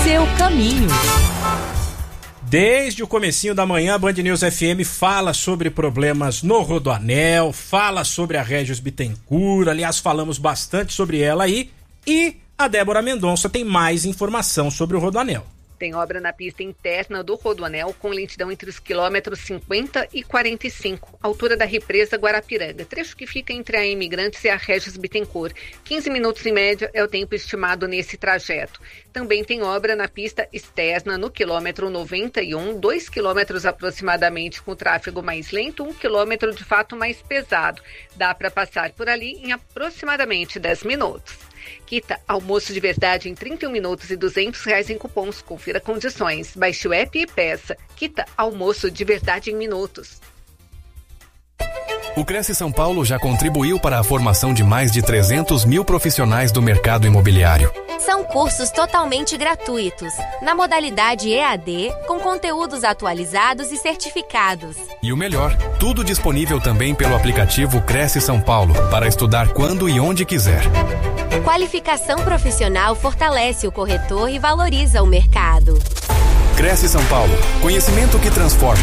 seu caminho. Desde o comecinho da manhã, a Band News FM fala sobre problemas no Rodoanel, fala sobre a Régis Bittencourt, aliás, falamos bastante sobre ela aí, e a Débora Mendonça tem mais informação sobre o Rodoanel. Tem obra na pista interna do Rodoanel com lentidão entre os quilômetros 50 e 45, altura da represa Guarapiranga, trecho que fica entre a Imigrantes e a Régis Bittencourt. 15 minutos em média é o tempo estimado nesse trajeto. Também tem obra na pista externa no quilômetro 91, 2 quilômetros aproximadamente com tráfego mais lento, 1 quilômetro de fato mais pesado. Dá para passar por ali em aproximadamente 10 minutos. Quita almoço de verdade em 31 minutos e R$200 em cupons. Confira condições. Baixe o app e peça. Quita almoço de verdade em minutos. O Cresce São Paulo já contribuiu para a formação de mais de 300 mil profissionais do mercado imobiliário. São cursos totalmente gratuitos, na modalidade EAD, com conteúdos atualizados e certificados. E o melhor, tudo disponível também pelo aplicativo Cresce São Paulo, para estudar quando e onde quiser. Qualificação profissional fortalece o corretor e valoriza o mercado. Cresce São Paulo, conhecimento que transforma.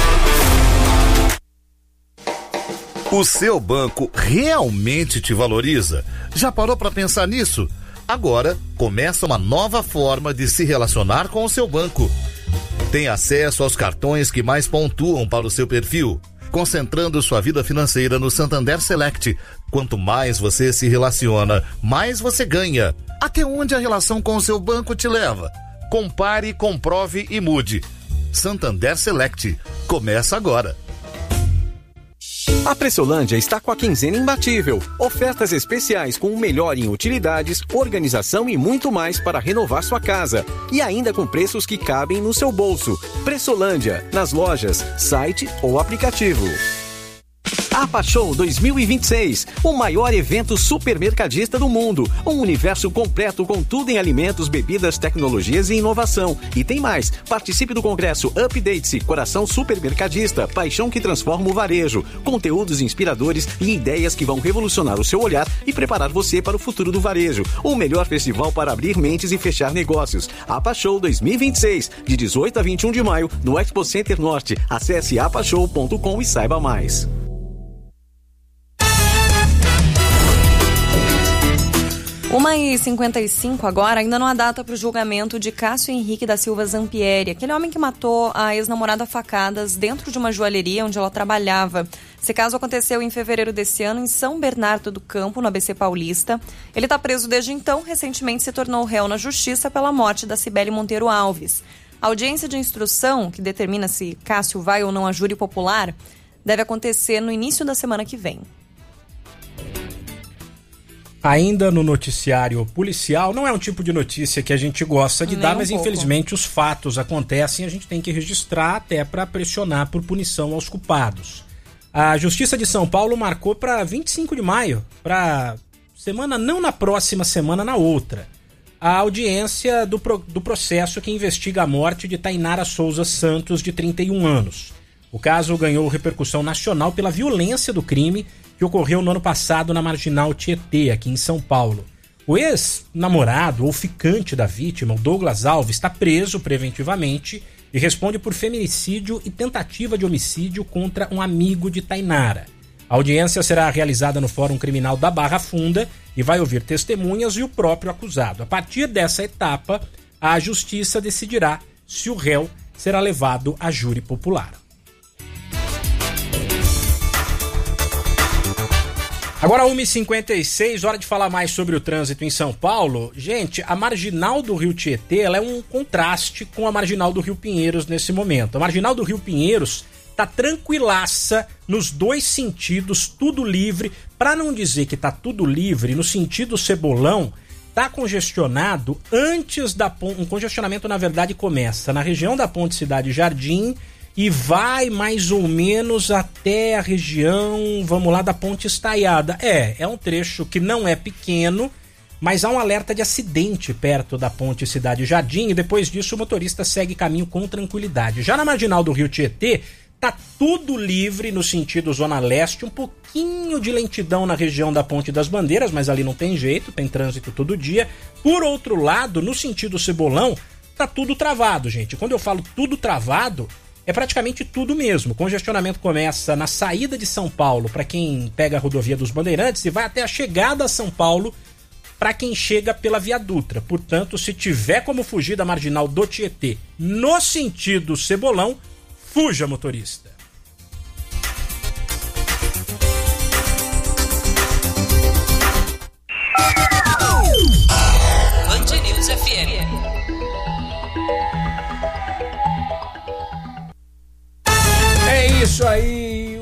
O seu banco realmente te valoriza? Já parou para pensar nisso? Agora começa uma nova forma de se relacionar com o seu banco. Tem acesso aos cartões que mais pontuam para o seu perfil, concentrando sua vida financeira no Santander Select. Quanto mais você se relaciona, mais você ganha. Até onde a relação com o seu banco te leva? Compare, comprove e mude. Santander Select. Começa agora. A Pressolândia está com a quinzena imbatível. Ofertas especiais com o melhor em utilidades, organização e muito mais para renovar sua casa. E ainda com preços que cabem no seu bolso. Pressolândia, nas lojas, site ou aplicativo. APA Show 2026, o maior evento supermercadista do mundo. Um universo completo com tudo em alimentos, bebidas, tecnologias e inovação. E tem mais, participe do congresso Update-se, Coração Supermercadista, paixão que transforma o varejo. Conteúdos inspiradores e ideias que vão revolucionar o seu olhar e preparar você para o futuro do varejo. O melhor festival para abrir mentes e fechar negócios. APA Show 2026, de 18 a 21 de maio, no Expo Center Norte. Acesse apashow.com e saiba mais. 1h55 agora, ainda não há data para o julgamento de Cássio Henrique da Silva Zampieri, aquele homem que matou a ex-namorada a facadas dentro de uma joalheria onde ela trabalhava. Esse caso aconteceu em fevereiro desse ano em São Bernardo do Campo, no ABC Paulista. Ele está preso desde então, recentemente se tornou réu na justiça pela morte da Cibele Monteiro Alves. A audiência de instrução, que determina se Cássio vai ou não a júri popular, deve acontecer no início da semana que vem. Ainda no noticiário policial, não é um tipo de notícia que a gente gosta de dar, mas infelizmente os fatos acontecem e a gente tem que registrar até para pressionar por punição aos culpados. A Justiça de São Paulo marcou para 25 de maio, para semana, não na próxima semana, na outra, a audiência do processo que investiga a morte de Tainara Souza Santos, de 31 anos. O caso ganhou repercussão nacional pela violência do crime que ocorreu no ano passado na Marginal Tietê, aqui em São Paulo. O ex-namorado ou ficante da vítima, o Douglas Alves, está preso preventivamente e responde por feminicídio e tentativa de homicídio contra um amigo de Tainara. A audiência será realizada no Fórum Criminal da Barra Funda e vai ouvir testemunhas e o próprio acusado. A partir dessa etapa, a Justiça decidirá se o réu será levado a júri popular. Agora 1h56, hora de falar mais sobre o trânsito em São Paulo. Gente, a Marginal do Rio Tietê, ela é um contraste com a Marginal do Rio Pinheiros nesse momento. A Marginal do Rio Pinheiros tá tranquilaça nos dois sentidos, tudo livre. Para não dizer que tá tudo livre, no sentido Cebolão, tá congestionado antes da ponte. Um congestionamento, na verdade, começa na região da Ponte Cidade Jardim e vai mais ou menos até a região, vamos lá, da Ponte Estaiada. É um trecho que não é pequeno, mas há um alerta de acidente perto da Ponte Cidade Jardim e depois disso o motorista segue caminho com tranquilidade. Já na Marginal do Rio Tietê, tá tudo livre no sentido Zona Leste, um pouquinho de lentidão na região da Ponte das Bandeiras, mas ali não tem jeito, tem trânsito todo dia. Por outro lado, no sentido Cebolão, tá tudo travado, gente. Quando eu falo tudo travado, é praticamente tudo mesmo. O congestionamento começa na saída de São Paulo para quem pega a rodovia dos Bandeirantes e vai até a chegada a São Paulo para quem chega pela Via Dutra. Portanto, se tiver como fugir da marginal do Tietê no sentido Cebolão, fuja, motorista. Band News FM. É isso aí,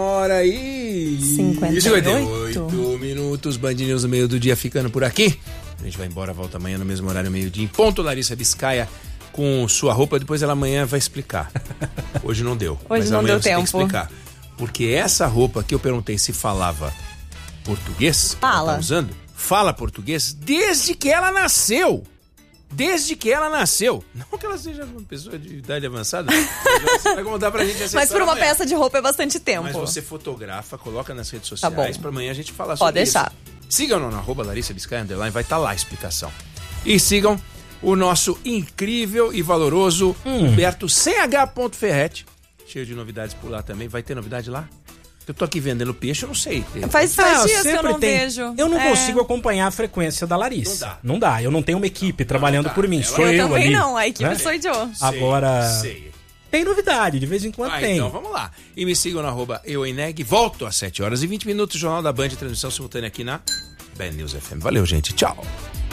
1h58 minutos, Band News no meio do dia ficando por aqui. A gente vai embora, volta amanhã no mesmo horário, meio-dia em ponto. Larissa Biscaia com sua roupa, depois ela amanhã vai explicar. Hoje não deu. Hoje mas não amanhã deu tempo. Tem que explicar. Porque essa roupa que eu perguntei se falava português, fala. Tá usando, fala português desde que ela nasceu. Desde que ela nasceu. Não que ela seja uma pessoa de idade avançada. Você vai contar pra gente essa Mas por uma amanhã. Peça de roupa é bastante tempo. Mas você fotografa, coloca nas redes sociais, pra amanhã a gente falar Pode sobre deixar. isso. Sigam na @Larissa Biscaia _, vai estar lá a explicação. E sigam o nosso incrível e valoroso Humberto CH.Ferretti, cheio de novidades por lá também. Vai ter novidade lá? Eu tô aqui vendendo peixe, eu não sei. Faz dias que eu não vejo. Eu não consigo acompanhar a frequência da Larissa. Não dá. Eu não tenho uma equipe trabalhando por mim. Sou eu também ali. não, a equipe sou eu. Agora, tem novidade, de vez em quando tem. Então vamos lá. E me sigam na @EuEneg. Volto às 7h20, Jornal da Band, transmissão simultânea aqui na Band News FM. Valeu, gente. Tchau.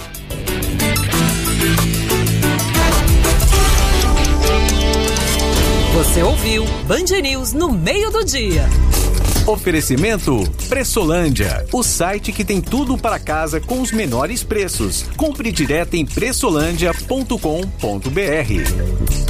Você ouviu Band News no meio do dia. Oferecimento Pressolândia, o site que tem tudo para casa com os menores preços. Compre direto em pressolândia.com.br.